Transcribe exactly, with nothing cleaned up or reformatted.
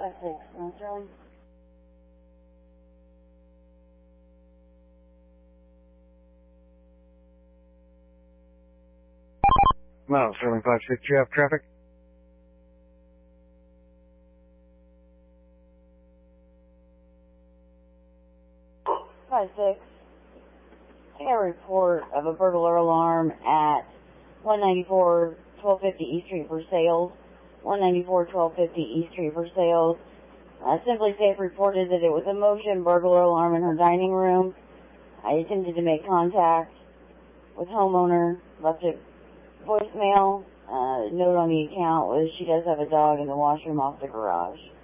five six, North Sterling. No, Sterling five six, you have traffic? five six. I got a report of a burglar alarm at one ninety-four, twelve fifty East Street for sales. one ninety-four, twelve fifty East Street for sales. Uh, Simply Safe reported that it was a motion burglar alarm in her dining room. I attempted to make contact with homeowner, left a voicemail. Uh, note on the account was she does have a dog in the washroom off the garage.